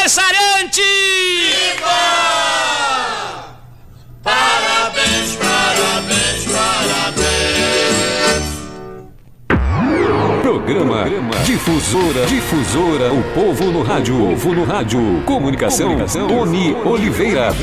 aniversariante! Viva! Parabéns, parabéns, parabéns. Programa Difusora, o povo no rádio. Comunicação, Tony Oliveira.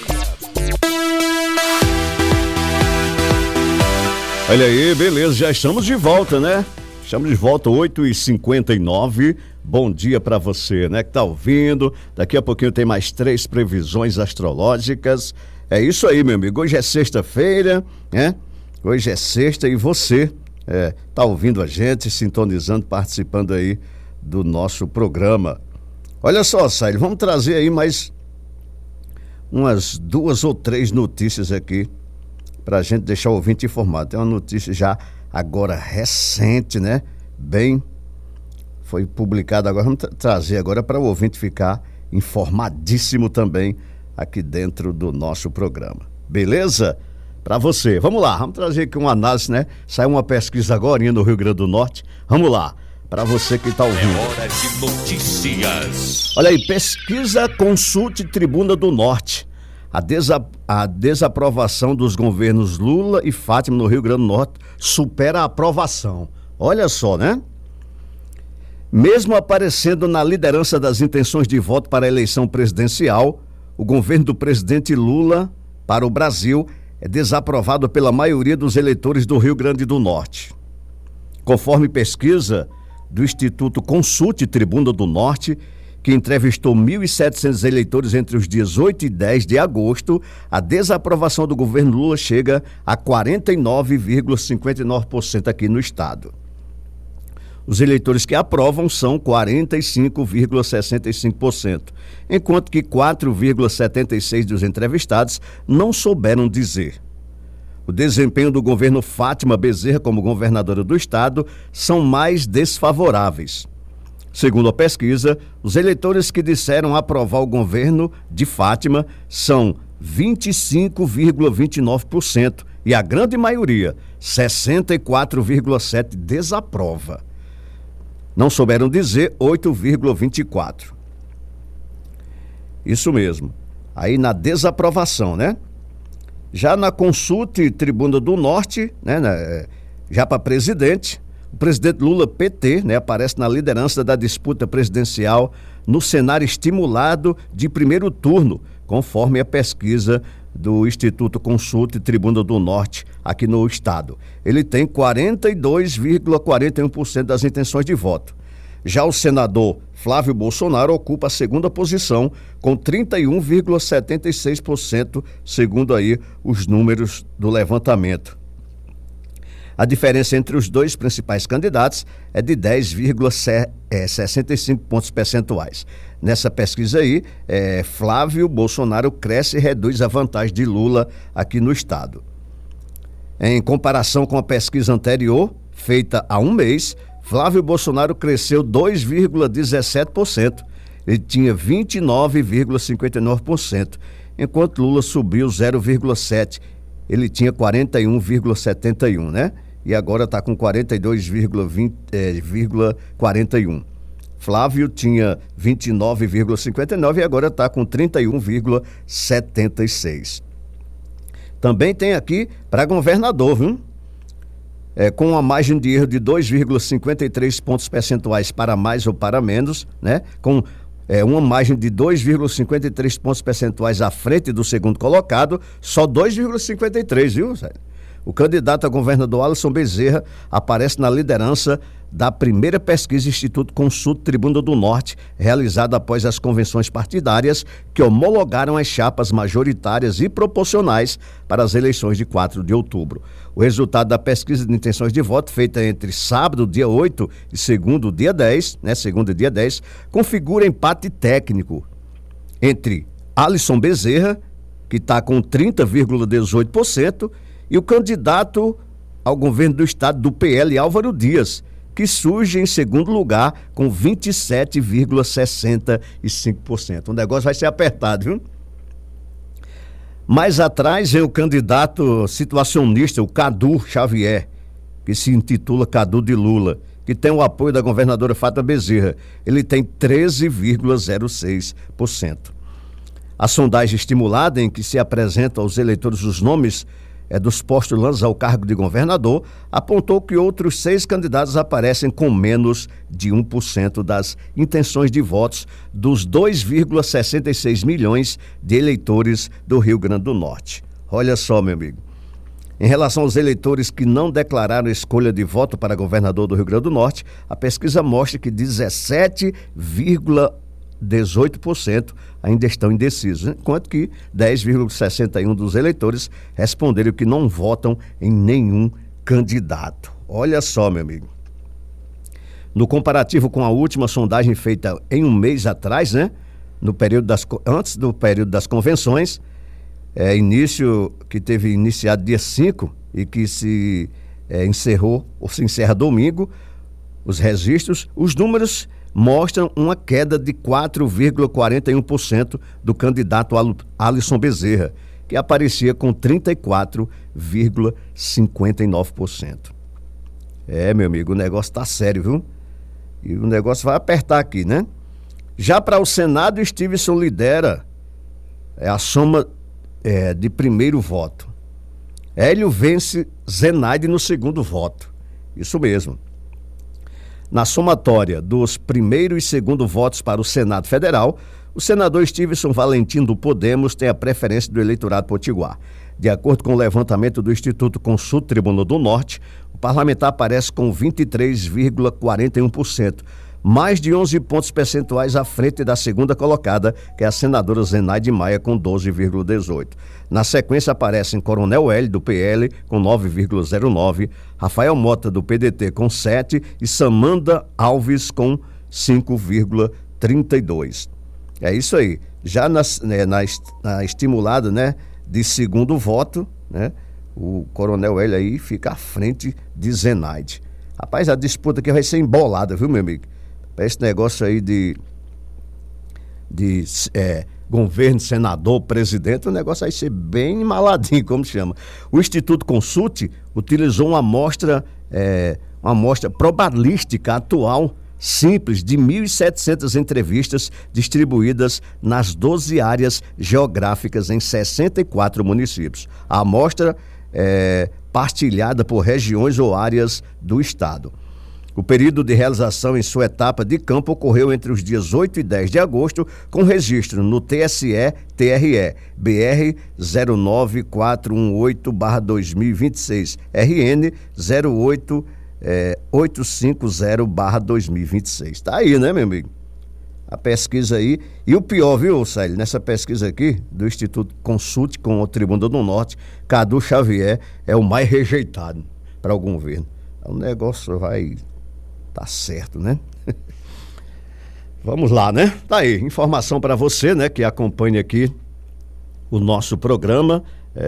Olha aí, beleza, já estamos de volta, né? Estamos de volta, 8h59. Bom dia pra você, né, que tá ouvindo. Daqui a pouquinho tem mais 3 previsões astrológicas. É isso aí, meu amigo. Hoje é sexta-feira, né? Hoje é sexta e você tá ouvindo a gente, sintonizando, participando aí do nosso programa. Olha só, Saíl, vamos trazer aí mais umas 2 ou 3 notícias aqui pra gente deixar o ouvinte informado. Tem uma notícia já agora recente, né? Foi publicada agora. Vamos trazer agora para o ouvinte ficar informadíssimo também aqui dentro do nosso programa. Beleza? Para você. Vamos lá, vamos trazer aqui uma análise, né? Saiu uma pesquisa agora no Rio Grande do Norte. Vamos lá, para você que está ouvindo. É hora de notícias. Olha aí, pesquisa Consulte Tribuna do Norte. A desaprovação dos governos Lula e Fátima no Rio Grande do Norte supera a aprovação. Olha só, né? Mesmo aparecendo na liderança das intenções de voto para a eleição presidencial, o governo do presidente Lula para o Brasil é desaprovado pela maioria dos eleitores do Rio Grande do Norte. Conforme pesquisa do Instituto Consulte Tribuna do Norte, que entrevistou 1.700 eleitores entre os dias 8 e 10 de agosto, a desaprovação do governo Lula chega a 49,59% aqui no estado. Os eleitores que aprovam são 45,65%, enquanto que 4,76% dos entrevistados não souberam dizer. O desempenho do governo Fátima Bezerra como governadora do estado são mais desfavoráveis. Segundo a pesquisa, os eleitores que disseram aprovar o governo de Fátima são 25,29% e a grande maioria, 64,7%, desaprova. Não souberam dizer 8,24%. Isso mesmo. Aí na desaprovação, né? Já na Consulte Tribuna do Norte, né? Já para presidente, o presidente Lula, PT, né, aparece na liderança da disputa presidencial no cenário estimulado de primeiro turno, conforme a pesquisa do Instituto Consulte Tribuna do Norte aqui no estado. Ele tem 42,41% das intenções de voto. Já o senador Flávio Bolsonaro ocupa a segunda posição com 31,76%, segundo aí os números do levantamento. A diferença entre os dois principais candidatos é de 10,65 pontos percentuais. Nessa pesquisa aí, Flávio Bolsonaro cresce e reduz a vantagem de Lula aqui no estado. Em comparação com a pesquisa anterior, feita há um mês, Flávio Bolsonaro cresceu 2,17%. Ele tinha 29,59%, enquanto Lula subiu 0,7%. Ele tinha 41,71%, né? E agora está com 42,41%. Flávio tinha 29,59% e agora está com 31,76%. Também tem aqui para governador, viu? Com uma margem de erro de 2,53 pontos percentuais para mais ou para menos, né? Com uma margem de 2,53 pontos percentuais à frente do segundo colocado, só 2,53, viu, Zé? O candidato a governador Alisson Bezerra aparece na liderança da primeira pesquisa Instituto Consulte Tribuna do Norte, realizada após as convenções partidárias que homologaram as chapas majoritárias e proporcionais para as eleições de 4 de outubro. O resultado da pesquisa de intenções de voto, feita entre sábado, dia 8, e segunda, dia 10, configura empate técnico entre Alisson Bezerra, que está com 30,18%, e o candidato ao governo do estado do PL, Álvaro Dias, que surge em segundo lugar com 27,65%. O negócio vai ser apertado, viu? Mais atrás vem o candidato situacionista, o Cadu Xavier, que se intitula Cadu de Lula, que tem o apoio da governadora Fátima Bezerra. Ele tem 13,06%. A sondagem estimulada, em que se apresentam aos eleitores os nomes dos postulantes ao cargo de governador, apontou que outros 6 candidatos aparecem com menos de 1% das intenções de votos dos 2,66 milhões de eleitores do Rio Grande do Norte. Olha só, meu amigo. Em relação aos eleitores que não declararam escolha de voto para governador do Rio Grande do Norte, a pesquisa mostra que 17,18% ainda estão indecisos, enquanto que 10,61% dos eleitores responderam que não votam em nenhum candidato. Olha só, meu amigo. No comparativo com a última sondagem feita em um mês atrás, né, antes do período das convenções, início que teve iniciado dia 5 e que se encerra domingo, os registros, os números mostram uma queda de 4,41% do candidato Alisson Bezerra, que aparecia com 34,59%. Meu amigo, o negócio tá sério, viu? E o negócio vai apertar aqui, né? Já para o Senado, Stevenson lidera a soma de primeiro voto. Hélio vence Zenaide no segundo voto. Isso mesmo. Na somatória dos primeiro e segundo votos para o Senado Federal, o senador Stevenson Valentim do Podemos tem a preferência do eleitorado potiguar. De acordo com o levantamento do Instituto Consulta Tribunal do Norte, o parlamentar aparece com 23,41%, mais de 11 pontos percentuais à frente da segunda colocada, que é a senadora Zenaide Maia, com 12,18%. Na sequência aparecem Coronel L, do PL, com 9,09%, Rafael Mota, do PDT, com 7%, e Samanda Alves, com 5,32%. É isso aí. Já na estimulada, né, de segundo voto, né, o Coronel L aí fica à frente de Zenaide. Rapaz, a disputa aqui vai ser embolada, viu, meu amigo? Esse negócio aí de governo, senador, presidente, o negócio vai ser bem maladinho, como chama. O Instituto Consulte utilizou uma amostra probabilística atual, simples, de 1.700 entrevistas distribuídas nas 12 áreas geográficas em 64 municípios. A amostra é partilhada por regiões ou áreas do estado. O período de realização em sua etapa de campo ocorreu entre os dias 8 e 10 de agosto, com registro no TSE-TRE, BR 09418/2026, RN 08850/2026. Tá aí, né, meu amigo? A pesquisa aí. E o pior, viu, Célio, nessa pesquisa aqui, do Instituto Consulte com o Tribunal do Norte, Cadu Xavier é o mais rejeitado para o governo. O negócio vai... Tá certo, né? Vamos lá, né? Tá aí, informação para você, né, que acompanha aqui o nosso programa,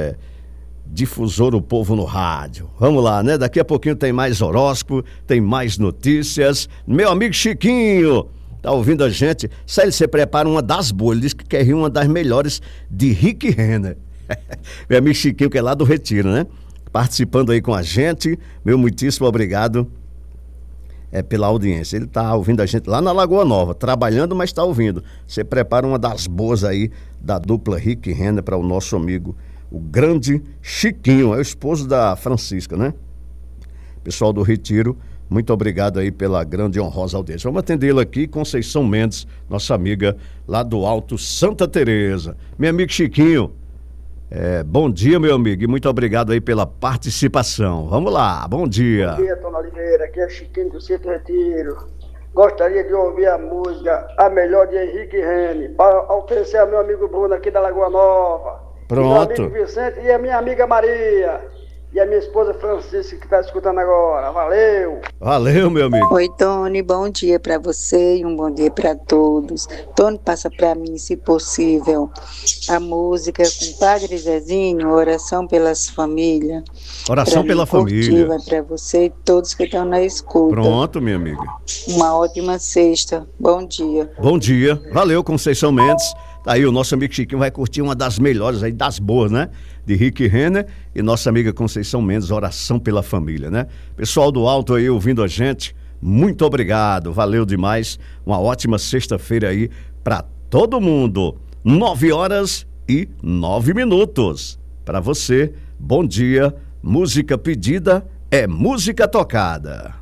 Difusor O Povo no Rádio. Vamos lá, né? Daqui a pouquinho tem mais horóscopo, tem mais notícias. Meu amigo Chiquinho tá ouvindo a gente. Célio, você prepara uma das boas, ele disse que quer rir uma das melhores de Rick Renner. Meu amigo Chiquinho, que é lá do Retiro, né? Participando aí com a gente. Meu muitíssimo obrigado pela audiência. Ele tá ouvindo a gente lá na Lagoa Nova, trabalhando, mas tá ouvindo. Você prepara uma das boas aí da dupla Rick Renner para o nosso amigo, o grande Chiquinho, é o esposo da Francisca, né? Pessoal do Retiro, muito obrigado aí pela grande e honrosa audiência. Vamos atendê-la aqui, Conceição Mendes, nossa amiga lá do Alto Santa Teresa. Meu amigo Chiquinho, bom dia, meu amigo, e muito obrigado aí pela participação. Vamos lá, bom dia. Bom dia, Dona Oliveira, aqui é Chiquinho do Centro Retiro. Gostaria de ouvir a música A Melhor de Henrique Rene, para oferecer ao meu amigo Bruno aqui da Lagoa Nova. Pronto. E meu amigo Vicente e a minha amiga Maria. E a minha esposa Francisca, que está escutando agora. Valeu! Valeu, meu amigo. Oi, Tony, bom dia para você e um bom dia para todos. Tony, passa para mim, se possível, a música com o Padre Zezinho, Oração pelas Famílias. Oração pela família. Vai para você e todos que estão na escuta. Pronto, minha amiga. Uma ótima sexta. Bom dia. Bom dia. Valeu, Conceição Mendes. Tá aí, o nosso amigo Chiquinho vai curtir uma das melhores aí, das boas, né? De Rick Renner e nossa amiga Conceição Mendes, Oração pela Família, né? Pessoal do Alto aí ouvindo a gente, Muito obrigado, valeu demais. Uma ótima sexta-feira aí para todo mundo. 9h09. Para você, bom dia. Música pedida é música tocada.